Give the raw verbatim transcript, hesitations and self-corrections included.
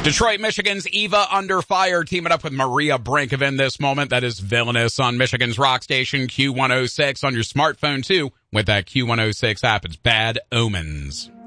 Detroit, Michigan's Eva Under Fire teaming up with Maria Brink in this moment. That is Villainous on Michigan's rock station Q one oh six on your smartphone too with that Q one oh six app. It's Bad Omens.